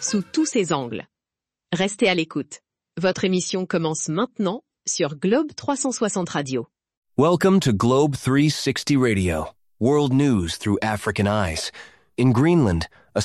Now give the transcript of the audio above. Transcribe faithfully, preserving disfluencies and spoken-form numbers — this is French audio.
sous tous ses angles. Restez à l'écoute. Votre émission commence maintenant sur Globe trois cent soixante Radio. Welcome to Globe three sixty Radio, world news through African eyes. In Greenland,